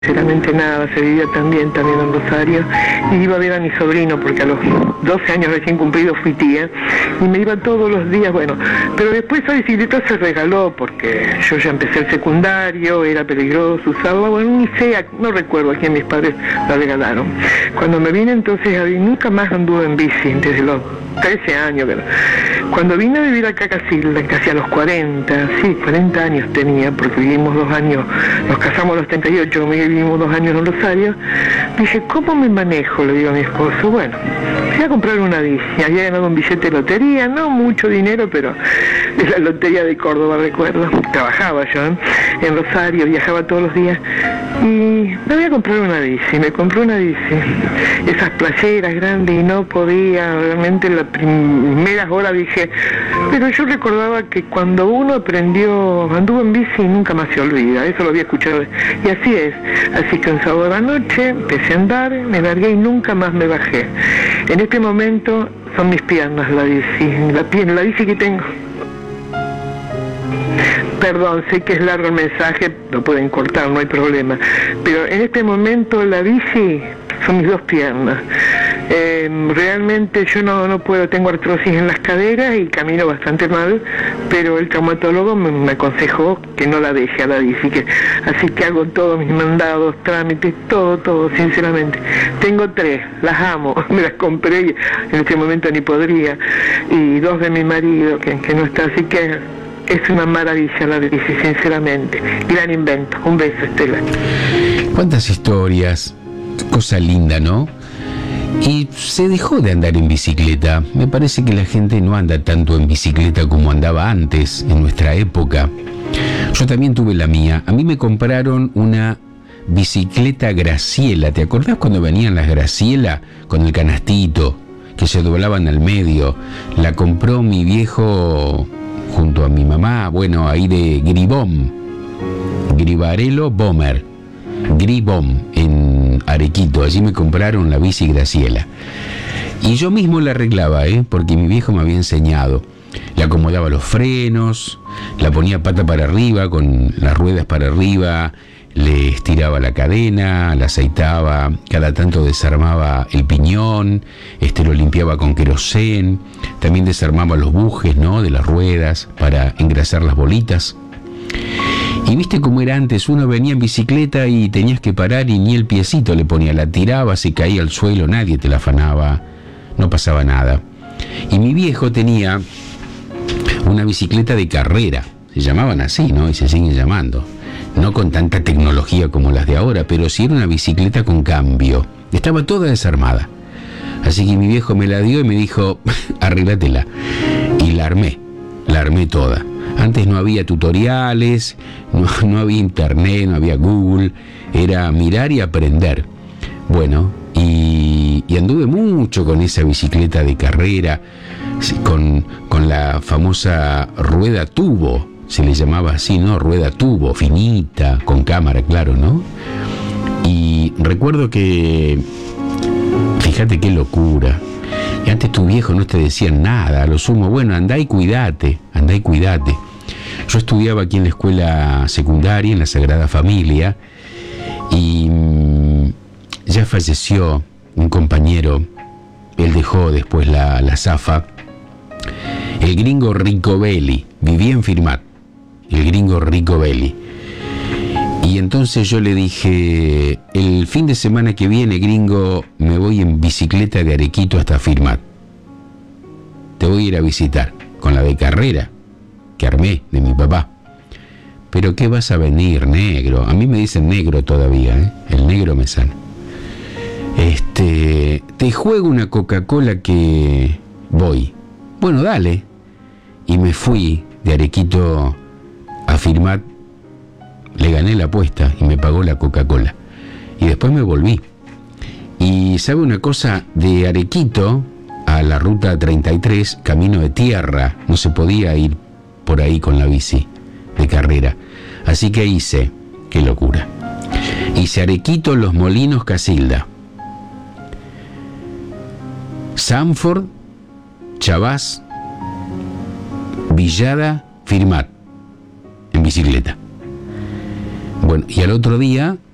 Sinceramente nada, se vivía también en Rosario, y iba a ver a mi sobrino porque a los 12 años recién cumplidos fui tía y me iba todos los días, bueno, pero después esa bicicleta se regaló porque yo ya empecé el secundario, era peligroso usarla, bueno, ni sé, no recuerdo a quién mis padres la regalaron. Cuando me vine entonces nunca más anduve en bici desde los 13 años, pero cuando vine a vivir acá casi a los 40 años tenía, porque vivimos 2 años, nos casamos a los 38, vivimos 2 años en Rosario, dije, ¿cómo me manejo? Le digo a mi esposo, bueno, fui a comprar una bici, había ganado un billete de lotería, no mucho dinero, pero de la lotería de Córdoba, recuerdo, trabajaba yo en Rosario, viajaba todos los días, y me voy a comprar una bici, me compré una bici, esas playeras grandes, y no podía, realmente en las primeras horas dije, pero yo recordaba que cuando uno anduvo en bici y nunca más se olvida, eso lo había escuchado, y así es. Así que un sábado de la noche empecé a andar, me largué y nunca más me bajé. En este momento son mis piernas la bici que tengo. Perdón, sé que es largo el mensaje, lo pueden cortar, no hay problema. Pero en este momento la bici son mis 2 piernas. Realmente yo no puedo, tengo artrosis en las caderas y camino bastante mal, pero el traumatólogo me aconsejó que no la deje a la bici, así que hago todos mis mandados, trámites, todo, sinceramente. Tengo 3, las amo, me las compré y en este momento ni podría, y 2 de mi marido que no está, así que es una maravilla la bici, sinceramente. Gran invento. Un beso, Estela. ¿Cuántas historias? Qué cosa linda, ¿no? Y se dejó de andar en bicicleta. Me parece que la gente no anda tanto en bicicleta como andaba antes, en nuestra época. Yo también tuve la mía. A mí me compraron una bicicleta Graciela. ¿Te acordás cuando venían las Graciela con el canastito que se doblaban al medio? La compró mi viejo junto a mi mamá, bueno, ahí de Gribom, Gribarello Bommer, Gribom, en Arequito. Allí me compraron la bici Graciela. Y yo mismo la arreglaba, porque mi viejo me había enseñado. Le acomodaba los frenos, la ponía pata para arriba, con las ruedas para arriba, le estiraba la cadena, la aceitaba, cada tanto desarmaba el piñón, lo limpiaba con querosén, también desarmaba los bujes, ¿no?, de las ruedas para engrasar las bolitas. Y viste cómo era antes, uno venía en bicicleta y tenías que parar y ni el piecito le ponía, la tiraba, se caía al suelo, nadie te la afanaba, no pasaba nada. Y mi viejo tenía una bicicleta de carrera, se llamaban así, ¿no?, y se siguen llamando. No con tanta tecnología como las de ahora, pero sí era una bicicleta con cambio. Estaba toda desarmada. Así que mi viejo me la dio y me dijo, arréglatela. Y la armé toda. Antes no había tutoriales, no había internet, no había Google. Era mirar y aprender. Bueno, y anduve mucho con esa bicicleta de carrera, con la famosa rueda tubo. Se le llamaba así, ¿no? Rueda tubo, finita, con cámara, claro, ¿no? Y recuerdo que, fíjate qué locura, y antes tu viejo no te decía nada, a lo sumo, bueno, andá y cuidate. Yo estudiaba aquí en la escuela secundaria, en la Sagrada Familia, y ya falleció un compañero, él dejó después la Zafa, el gringo Ricobelli, vivía en Firmat. El gringo Ricobelli. Y entonces yo le dije, el fin de semana que viene, gringo, me voy en bicicleta de Arequito hasta Firmat. Te voy a ir a visitar, con la de carrera que armé de mi papá. Pero ¿qué vas a venir, negro? A mí me dicen negro todavía, el negro me sana. Te juego una Coca-Cola que voy. Bueno, dale. Y me fui de Arequito a Firmat, le gané la apuesta y me pagó la Coca-Cola. Y después me volví. Y ¿sabe una cosa? De Arequito a la ruta 33, camino de tierra, no se podía ir por ahí con la bici de carrera. Así que hice, qué locura, hice Arequito, Los Molinos, Casilda, Sanford, Chavás, Villada, Firmat, en bicicleta. Bueno, y al otro día